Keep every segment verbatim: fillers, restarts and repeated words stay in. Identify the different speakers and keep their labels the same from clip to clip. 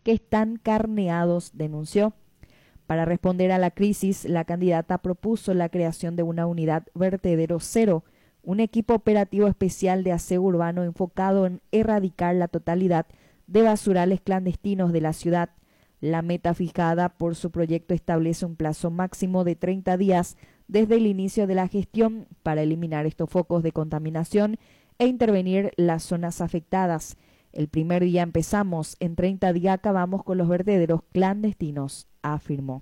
Speaker 1: que están carneados, denunció. Para responder a la crisis, la candidata propuso la creación de una unidad vertedero cero, un equipo operativo especial de aseo urbano enfocado en erradicar la totalidad de basurales clandestinos de la ciudad. La meta fijada por su proyecto establece un plazo máximo de treinta días desde el inicio de la gestión para eliminar estos focos de contaminación e intervenir las zonas afectadas. El primer día empezamos, en treinta días acabamos con los vertederos clandestinos, afirmó.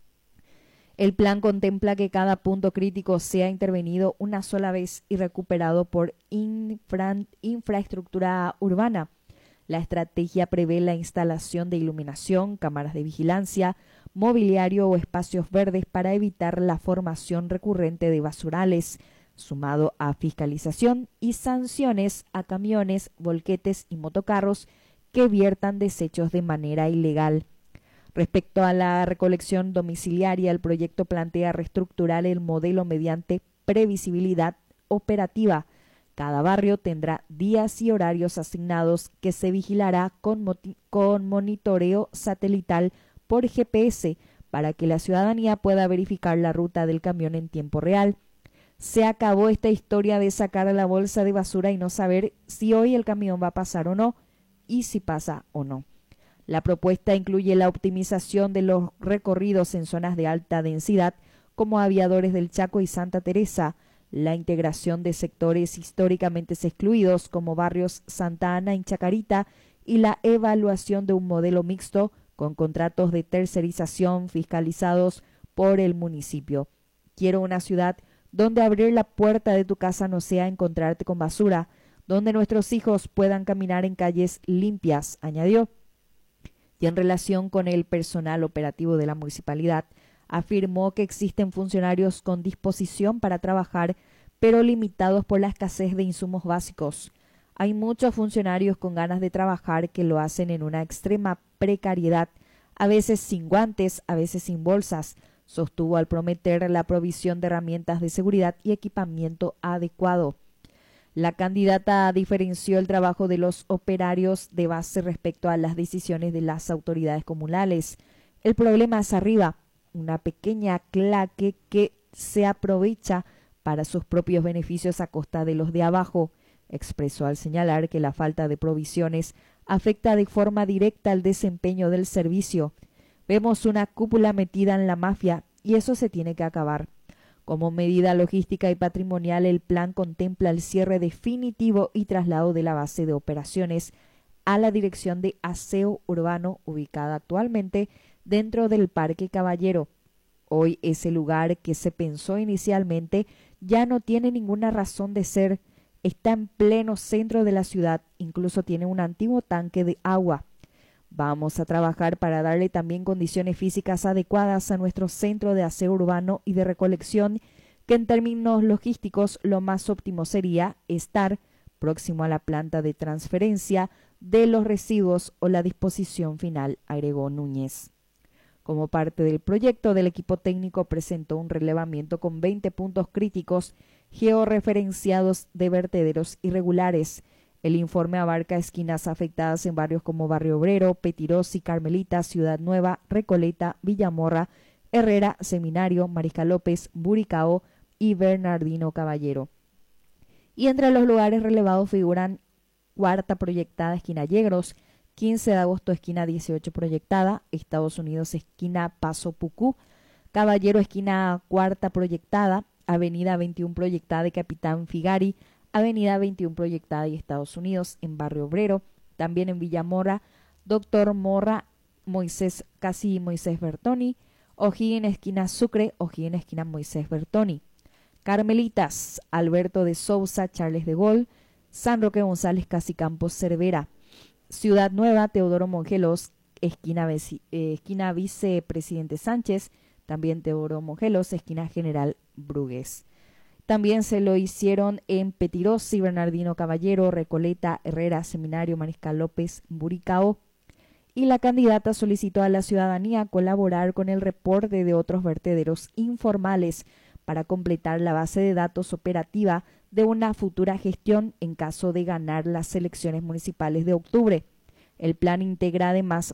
Speaker 1: El plan contempla que cada punto crítico sea intervenido una sola vez y recuperado por infra, infraestructura urbana. La estrategia prevé la instalación de iluminación, cámaras de vigilancia, mobiliario o espacios verdes para evitar la formación recurrente de basurales, sumado a fiscalización y sanciones a camiones, volquetes y motocarros que viertan desechos de manera ilegal. Respecto a la recolección domiciliaria, el proyecto plantea reestructurar el modelo mediante previsibilidad operativa. Cada barrio tendrá días y horarios asignados que se vigilará con, con monitoreo satelital por G P S para que la ciudadanía pueda verificar la ruta del camión en tiempo real. Se acabó esta historia de sacar la bolsa de basura y no saber si hoy el camión va a pasar o no y si pasa o no. La propuesta incluye la optimización de los recorridos en zonas de alta densidad como Aviadores del Chaco y Santa Teresa, la integración de sectores históricamente excluidos como barrios Santa Ana y Chacarita y la evaluación de un modelo mixto con contratos de tercerización fiscalizados por el municipio. Quiero una ciudad donde abrir la puerta de tu casa no sea encontrarte con basura, donde nuestros hijos puedan caminar en calles limpias, añadió. Y en relación con el personal operativo de la municipalidad, afirmó que existen funcionarios con disposición para trabajar, pero limitados por la escasez de insumos básicos. Hay muchos funcionarios con ganas de trabajar que lo hacen en una extrema precariedad, a veces sin guantes, a veces sin bolsas, sostuvo al prometer la provisión de herramientas de seguridad y equipamiento adecuado. La candidata diferenció el trabajo de los operarios de base respecto a las decisiones de las autoridades comunales. El problema es arriba, una pequeña claque que se aprovecha para sus propios beneficios a costa de los de abajo, expresó al señalar que la falta de provisiones afecta de forma directa al desempeño del servicio. Vemos una cúpula metida en la mafia y eso se tiene que acabar. Como medida logística y patrimonial, el plan contempla el cierre definitivo y traslado de la base de operaciones a la Dirección de Aseo Urbano, ubicada actualmente dentro del Parque Caballero. Hoy ese lugar que se pensó inicialmente ya no tiene ninguna razón de ser. Está en pleno centro de la ciudad, incluso tiene un antiguo tanque de agua. Vamos a trabajar para darle también condiciones físicas adecuadas a nuestro centro de aseo urbano y de recolección, que en términos logísticos lo más óptimo sería estar próximo a la planta de transferencia de los residuos o la disposición final, agregó Núñez. Como parte del proyecto, del equipo técnico presentó un relevamiento con veinte puntos críticos georreferenciados de vertederos irregulares. El informe abarca esquinas afectadas en barrios como Barrio Obrero, Petirosi, Carmelita, Ciudad Nueva, Recoleta, Villamorra, Herrera, Seminario, Mariscal López, Buricao y Bernardino Caballero. Y entre los lugares relevados figuran Cuarta proyectada, esquina Yegros, quince de agosto, esquina dieciocho proyectada, Estados Unidos, esquina Paso Pucú, Caballero, esquina Cuarta proyectada, Avenida veintiuno proyectada de Capitán Figari, Avenida veintiuno proyectada y Estados Unidos, en Barrio Obrero, también en Villamorra, Doctor Morra, Moisés Casi y Moisés Bertoni, O'Higgins, esquina Sucre, O'Higgins, esquina Moisés Bertoni. Carmelitas, Alberto de Sousa, Charles de Gaulle, San Roque González, Casi Campos, Cervera. Ciudad Nueva, Teodoro Mongelos, esquina, eh, esquina Vicepresidente Sánchez, también Teodoro Mongelos, esquina General Brugués. También se lo hicieron en Petirosi, Bernardino Caballero, Recoleta, Herrera, Seminario, Mariscal López, Buricao. Y la candidata solicitó a la ciudadanía colaborar con el reporte de otros vertederos informales para completar la base de datos operativa de una futura gestión en caso de ganar las elecciones municipales de octubre. El plan integra además